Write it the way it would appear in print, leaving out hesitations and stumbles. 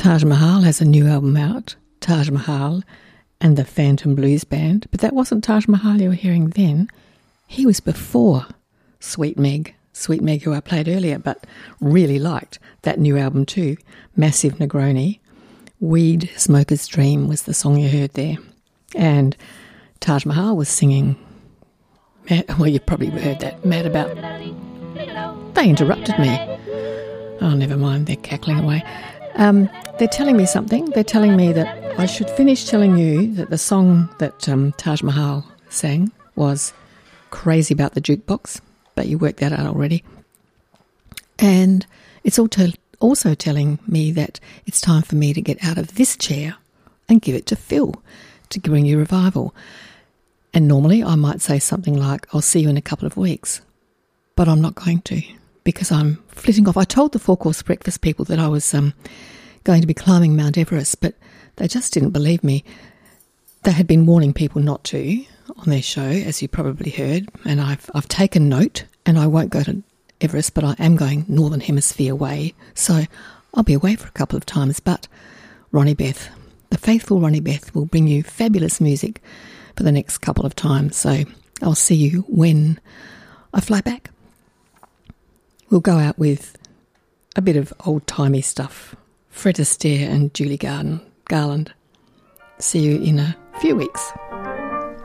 Taj Mahal has a new album out, Taj Mahal and the Phantom Blues Band, but that wasn't Taj Mahal you were hearing then. He was before Sweet Meg, who I played earlier, but really liked that new album too, Massive Negroni. Weed Smoker's Dream was the song you heard there. And Taj Mahal was singing, well, you probably heard that, Mad About... They interrupted me. Oh, never mind, they're cackling away. They're telling me something. They're telling me that I should finish telling you that the song that Taj Mahal sang was Crazy About the Jukebox, but you worked that out already. And it's also telling me that it's time for me to get out of this chair and give it to Phil to bring you revival. And normally I might say something like, I'll see you in a couple of weeks, but I'm not going to, because I'm flitting off. I told the four-course breakfast people that I was going to be climbing Mount Everest, but they just didn't believe me. They had been warning people not to on their show, as you probably heard, and I've taken note, and I won't go to Everest, but I am going Northern Hemisphere way, so I'll be away for a couple of times. But Ronnie Beth, the faithful Ronnie Beth, will bring you fabulous music for the next couple of times, so I'll see you when I fly back. We'll go out with a bit of old-timey stuff. Fred Astaire and Julie Garland. See you in a few weeks.